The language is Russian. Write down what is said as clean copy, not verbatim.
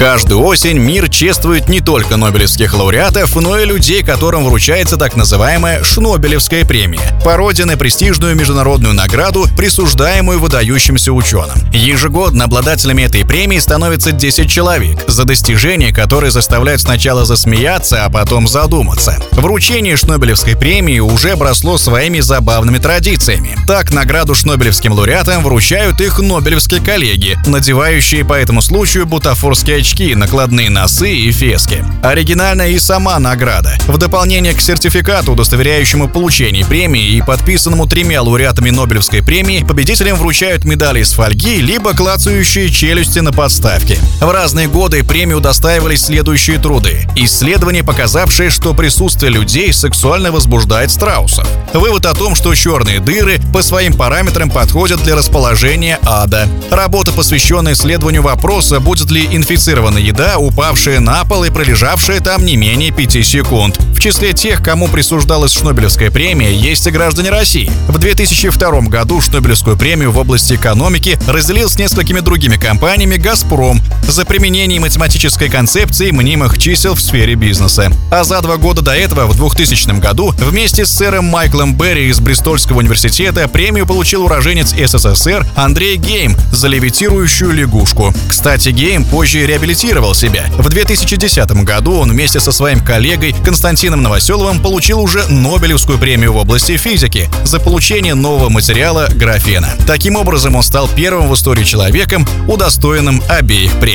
Каждую осень мир чествует не только нобелевских лауреатов, но и людей, которым вручается так называемая Шнобелевская премия. Пародия на престижную международную награду, присуждаемую выдающимся ученым. Ежегодно обладателями этой премии становится 10 человек, за достижения, которые заставляют сначала засмеяться, а потом задуматься. Вручение Шнобелевской премии уже обросло своими забавными традициями. Так, награду шнобелевским лауреатам вручают их нобелевские коллеги, надевающие по этому случаю бутафорские очки, накладные носы и фески. Оригинальна и сама награда. В дополнение к сертификату, удостоверяющему получение премии и подписанному 3 лауреатами Нобелевской премии, победителям вручают медали из фольги либо клацающие челюсти на подставке. В разные годы премию удостаивались следующие труды. Исследования, показавшие, что присутствие людей сексуально возбуждает страусов. Вывод о том, что черные дыры по своим параметрам подходят для расположения ада. Работа, посвященная исследованию вопроса, будет ли инфицирована еда, упавшая на пол и пролежавшая там не менее 5 секунд. В числе тех, кому присуждалась Шнобелевская премия, есть и граждане России. В 2002 году Шнобелевскую премию в области экономики разделил с несколькими другими компаниями «Газпром» за применение математической концепции мнимых чисел в сфере бизнеса. А за 2 года до этого, в 2000 году, вместе с сэром Майклом Берри из Бристольского университета премию получил уроженец СССР Андрей Гейм за левитирующую лягушку. Кстати, Гейм позже реабилитировал себя. В 2010 году он вместе со своим коллегой Константином Новоселовым получил уже Нобелевскую премию в области физики за получение нового материала графена. Таким образом, он стал первым в истории человеком, удостоенным обеих премий.